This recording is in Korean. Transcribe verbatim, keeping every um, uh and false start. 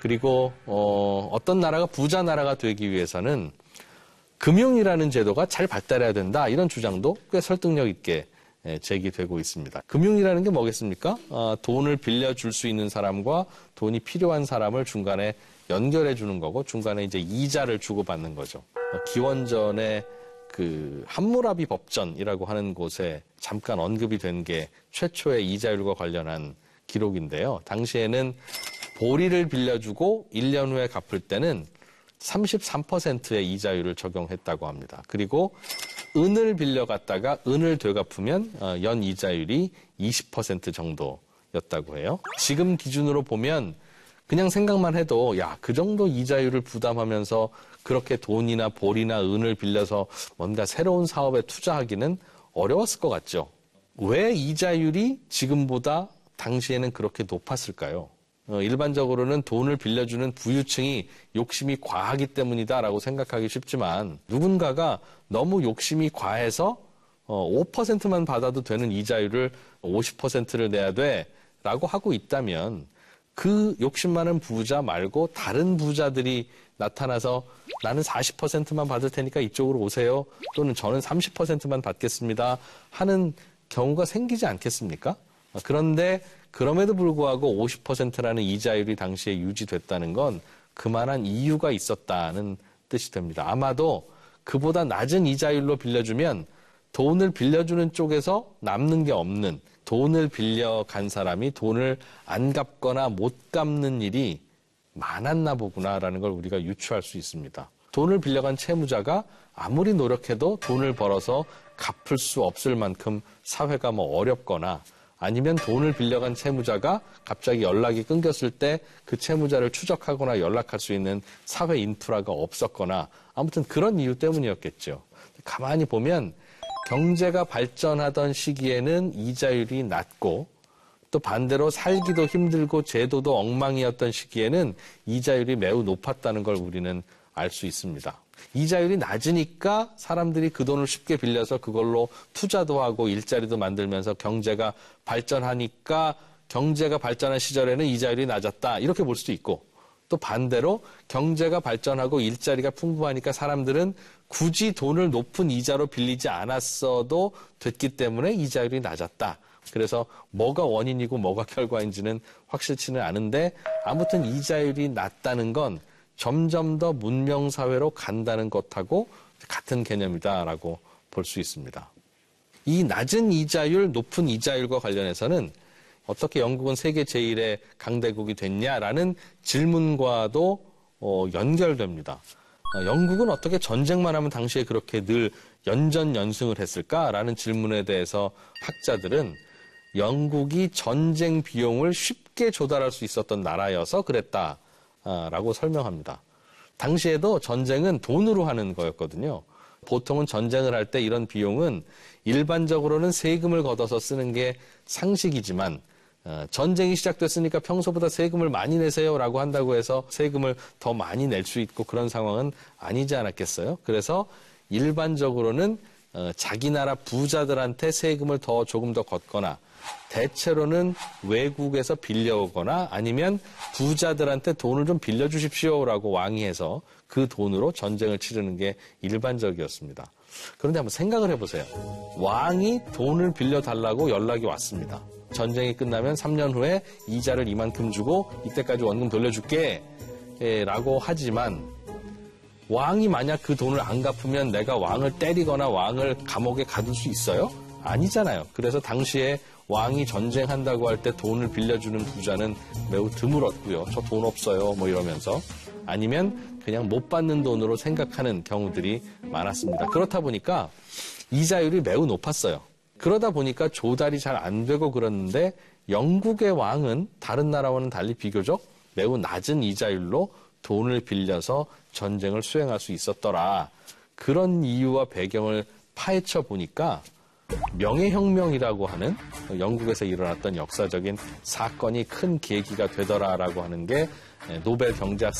그리고 어, 어떤 나라가 부자 나라가 되기 위해서는 금융이라는 제도가 잘 발달해야 된다. 이런 주장도 꽤 설득력 있게 제기되고 있습니다. 금융이라는 게 뭐겠습니까? 어, 돈을 빌려줄 수 있는 사람과 돈이 필요한 사람을 중간에 연결해 주는 거고 중간에 이제 이자를 주고받는 거죠. 어, 기원전에 그 함무라비 법전이라고 하는 곳에 잠깐 언급이 된 게 최초의 이자율과 관련한 기록인데요. 당시에는 보리를 빌려주고 일 년 후에 갚을 때는 삼십삼 퍼센트의 이자율을 적용했다고 합니다. 그리고 은을 빌려갔다가 은을 되갚으면 연 이자율이 이십 퍼센트 정도였다고 해요. 지금 기준으로 보면 그냥 생각만 해도 야, 그 정도 이자율을 부담하면서 그렇게 돈이나 보리나 은을 빌려서 뭔가 새로운 사업에 투자하기는 어려웠을 것 같죠. 왜 이자율이 지금보다 당시에는 그렇게 높았을까요? 어, 일반적으로는 돈을 빌려주는 부유층이 욕심이 과하기 때문이다라고 생각하기 쉽지만 누군가가 너무 욕심이 과해서 어, 오 퍼센트만 받아도 되는 이자율을 오십 퍼센트를 내야 돼라고 하고 있다면 그 욕심 많은 부자 말고 다른 부자들이 나타나서 나는 사십 퍼센트만 받을 테니까 이쪽으로 오세요. 또는 저는 삼십 퍼센트만 받겠습니다. 하는 경우가 생기지 않겠습니까? 그런데 그럼에도 불구하고 오십 퍼센트라는 이자율이 당시에 유지됐다는 건 그만한 이유가 있었다는 뜻이 됩니다. 아마도 그보다 낮은 이자율로 빌려주면 돈을 빌려주는 쪽에서 남는 게 없는, 돈을 빌려간 사람이 돈을 안 갚거나 못 갚는 일이 많았나 보구나라는 걸 우리가 유추할 수 있습니다. 돈을 빌려간 채무자가 아무리 노력해도 돈을 벌어서 갚을 수 없을 만큼 사회가 뭐 어렵거나 아니면 돈을 빌려간 채무자가 갑자기 연락이 끊겼을 때 그 채무자를 추적하거나 연락할 수 있는 사회 인프라가 없었거나 아무튼 그런 이유 때문이었겠죠. 가만히 보면 경제가 발전하던 시기에는 이자율이 낮고 또 반대로 살기도 힘들고 제도도 엉망이었던 시기에는 이자율이 매우 높았다는 걸 우리는 알 수 있습니다. 이자율이 낮으니까 사람들이 그 돈을 쉽게 빌려서 그걸로 투자도 하고 일자리도 만들면서 경제가 발전하니까 경제가 발전한 시절에는 이자율이 낮았다. 이렇게 볼 수도 있고 또 반대로 경제가 발전하고 일자리가 풍부하니까 사람들은 굳이 돈을 높은 이자로 빌리지 않았어도 됐기 때문에 이자율이 낮았다. 그래서 뭐가 원인이고 뭐가 결과인지는 확실치는 않은데 아무튼 이자율이 낮다는 건 점점 더 문명사회로 간다는 것하고 같은 개념이다라고 볼 수 있습니다. 이 낮은 이자율, 높은 이자율과 관련해서는 어떻게 영국은 세계 제일의 강대국이 됐냐라는 질문과도 어, 연결됩니다. 어, 영국은 어떻게 전쟁만 하면 당시에 그렇게 늘 연전연승을 했을까라는 질문에 대해서 학자들은 영국이 전쟁 비용을 쉽게 조달할 수 있었던 나라여서 그랬다. 라고 설명합니다. 당시에도 전쟁은 돈으로 하는 거였거든요. 보통은 전쟁을 할 때 이런 비용은 일반적으로는 세금을 걷어서 쓰는 게 상식이지만 전쟁이 시작됐으니까 평소보다 세금을 많이 내세요라고 한다고 해서 세금을 더 많이 낼 수 있고 그런 상황은 아니지 않았겠어요? 그래서 일반적으로는 자기 나라 부자들한테 세금을 더 조금 더 걷거나 대체로는 외국에서 빌려오거나 아니면 부자들한테 돈을 좀 빌려주십시오라고 왕이 해서 그 돈으로 전쟁을 치르는 게 일반적이었습니다. 그런데 한번 생각을 해보세요. 왕이 돈을 빌려달라고 연락이 왔습니다. 전쟁이 끝나면 삼 년 후에 이자를 이만큼 주고 이때까지 원금 돌려줄게 라고 하지만 왕이 만약 그 돈을 안 갚으면 내가 왕을 때리거나 왕을 감옥에 가둘 수 있어요? 아니잖아요. 그래서 당시에 왕이 전쟁한다고 할 때 돈을 빌려주는 부자는 매우 드물었고요. 저 돈 없어요. 뭐 이러면서. 아니면 그냥 못 받는 돈으로 생각하는 경우들이 많았습니다. 그렇다 보니까 이자율이 매우 높았어요. 그러다 보니까 조달이 잘 안 되고 그랬는데 영국의 왕은 다른 나라와는 달리 비교적 매우 낮은 이자율로 돈을 빌려서 전쟁을 수행할 수 있었더라. 그런 이유와 배경을 파헤쳐 보니까 명예혁명이라고 하는 영국에서 일어났던 역사적인 사건이 큰 계기가 되더라라고 하는 게 노벨 경제학